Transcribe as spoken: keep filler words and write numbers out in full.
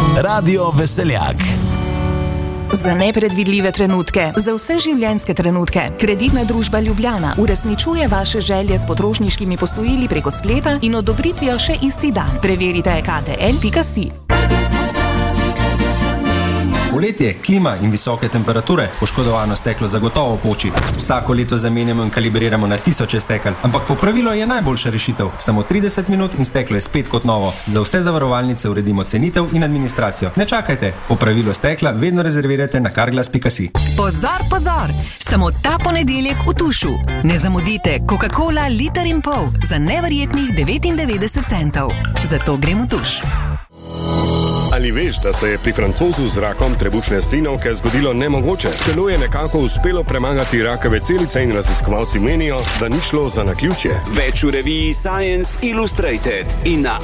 Radio Veseljak. Za nepredvidljive trenutke, za vse življenjske trenutke. Kreditna družba Ljubljana uresničuje vaše želje s potrošniškimi posojili preko spleta in odobritvijo še isti dan. Preverite k t l pika si. Poletje, klima in visoke temperature, poškodovano steklo zagotovo poči. Vsako leto zamenjamo in kalibriramo na tisoče stekel, ampak popravilo je najboljša rešitev. Samo trideset minut in steklo je spet kot novo. Za vse zavarovalnice uredimo cenitev in administracijo. Ne čakajte, popravilo stekla vedno rezervirajte na carglass pika si. Pozor, pozor! Samo ta ponedeljek v Tušu. Ne zamudite Coca-Cola liter in pol za neverjetnih devetindevetdeset centov. Zato gremo v Tuš. Ali veš, da se je pri Francozu z rakom trebušne slinavke zgodilo nemogoče? Telo je nekako uspelo premagati rakave celice in raziskovalci menijo, da ni šlo za naključje. Več v reviji Science Illustrated in na